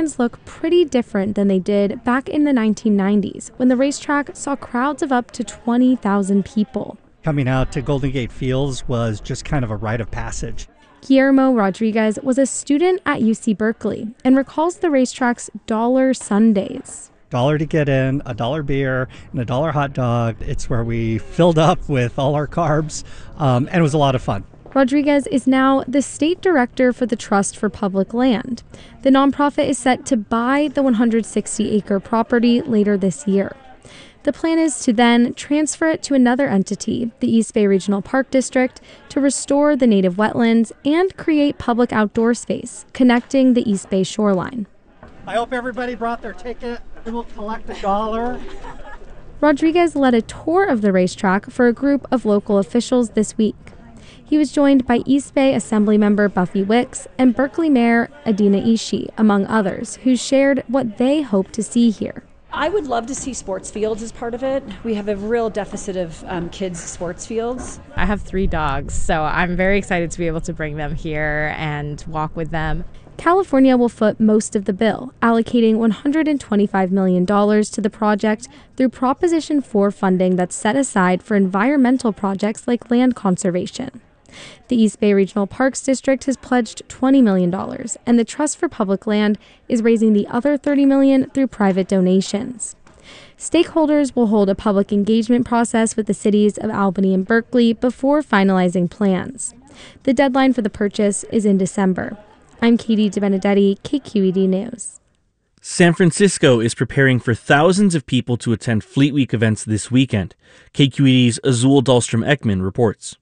plans look pretty different than they did back in the 1990s, when the racetrack saw crowds of up to 20,000 people. Coming out to Golden Gate Fields was just kind of a rite of passage. Guillermo Rodriguez was a student at UC Berkeley and recalls the racetrack's dollar Sundays. $1 to get in, $1 beer, and $1 hot dog. It's where we filled up with all our carbs, and it was a lot of fun. Rodriguez is now the state director for the Trust for Public Land. The nonprofit is set to buy the 160-acre property later this year. The plan is to then transfer it to another entity, the East Bay Regional Park District, to restore the native wetlands and create public outdoor space connecting the East Bay shoreline. I hope everybody brought their ticket. We will collect $1. Rodriguez led a tour of the racetrack for a group of local officials this week. He was joined by East Bay Assemblymember Buffy Wicks and Berkeley Mayor Adina Ishii, among others, who shared what they hope to see here. I would love to see sports fields as part of it. We have a real deficit of kids' sports fields. I have 3 dogs, so I'm very excited to be able to bring them here and walk with them. California will foot most of the bill, allocating $125 million to the project through Proposition 4 funding that's set aside for environmental projects like land conservation. The East Bay Regional Parks District has pledged $20 million, and the Trust for Public Land is raising the other $30 million through private donations. Stakeholders will hold a public engagement process with the cities of Albany and Berkeley before finalizing plans. The deadline for the purchase is in December. I'm Katie DeBenedetti, KQED News. San Francisco is preparing for thousands of people to attend Fleet Week events this weekend. KQED's Azul Dahlstrom-Ekman reports.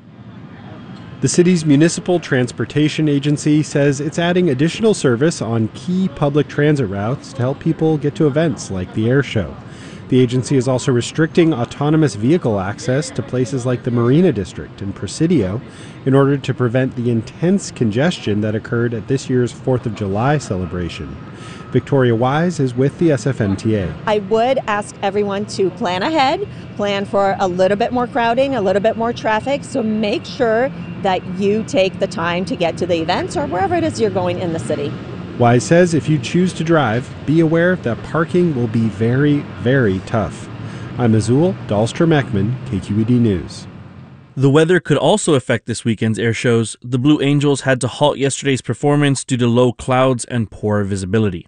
The city's municipal transportation agency says it's adding additional service on key public transit routes to help people get to events like the air show. The agency is also restricting autonomous vehicle access to places like the Marina District and Presidio in order to prevent the intense congestion that occurred at this year's 4th of July celebration. Victoria Wise is with the SFMTA. I would ask everyone to plan ahead, plan for a little bit more crowding, a little bit more traffic, so make sure that you take the time to get to the events or wherever it is you're going in the city. Wise says if you choose to drive, be aware that parking will be very, very tough. I'm Azul Dahlstrom-Ekman, KQED News. The weather could also affect this weekend's air shows. The Blue Angels had to halt yesterday's performance due to low clouds and poor visibility.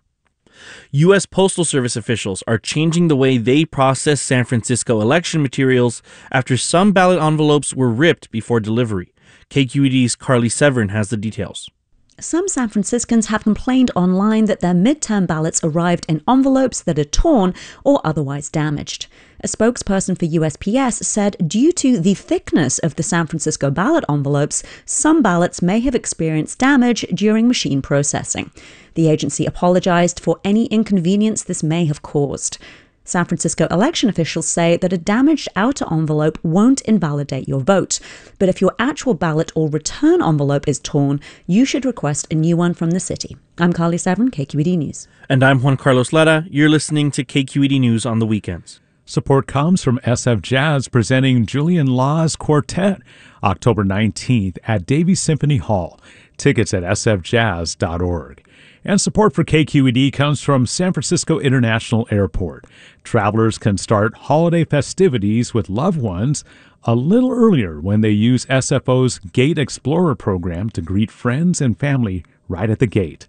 U.S. Postal Service officials are changing the way they process San Francisco election materials after some ballot envelopes were ripped before delivery. KQED's Carly Severin has the details. Some San Franciscans have complained online that their midterm ballots arrived in envelopes that are torn or otherwise damaged. A spokesperson for USPS said due to the thickness of the San Francisco ballot envelopes, some ballots may have experienced damage during machine processing. The agency apologized for any inconvenience this may have caused. San Francisco election officials say that a damaged outer envelope won't invalidate your vote. But if your actual ballot or return envelope is torn, you should request a new one from the city. I'm Carly Severin, KQED News. And I'm Juan Carlos Lara. You're listening to KQED News on the weekends. Support comes from SF Jazz presenting Julian Law's Quartet October 19th at Davies Symphony Hall. Tickets at sfjazz.org. And support for KQED comes from San Francisco International Airport. Travelers can start holiday festivities with loved ones a little earlier when they use SFO's Gate Explorer program to greet friends and family right at the gate.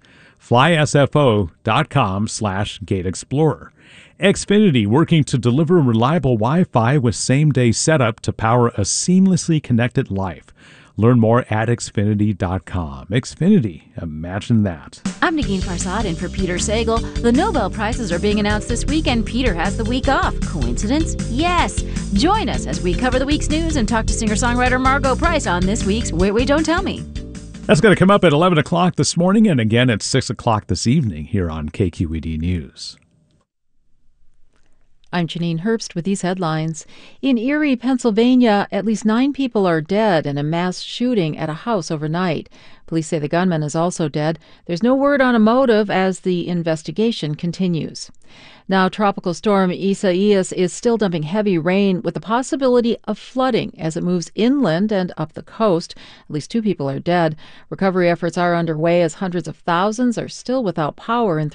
FlySFO.com/Gate Explorer. Xfinity working to deliver reliable Wi-Fi with same-day setup to power a seamlessly connected life. Learn more at Xfinity.com. Xfinity, imagine that. I'm Negin Farsad in for Peter Sagal. The Nobel Prizes are being announced this week, and Peter has the week off. Coincidence? Yes. Join us as we cover the week's news and talk to singer-songwriter Margot Price on this week's Wait, Wait, Don't Tell Me. That's going to come up at 11 o'clock this morning and again at 6 o'clock this evening here on KQED News. I'm Janine Herbst with these headlines. In Erie, Pennsylvania, at least 9 people are dead in a mass shooting at a house overnight. Police say the gunman is also dead. There's no word on a motive as the investigation continues. Now, Tropical Storm Isaias is still dumping heavy rain with the possibility of flooding as it moves inland and up the coast. At least 2 people are dead. Recovery efforts are underway as hundreds of thousands are still without power in